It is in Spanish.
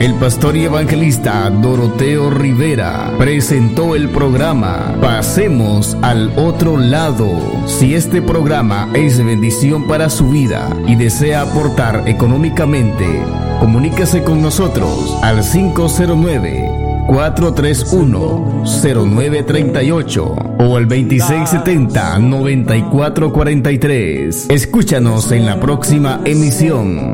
el pastor y evangelista Doroteo Rivera presentó el programa Pasemos al Otro Lado. Si este programa es bendición para su vida y desea aportar económicamente, comuníquese con nosotros al 509-431-0938 o al 2670-9443. Escúchanos en la próxima emisión.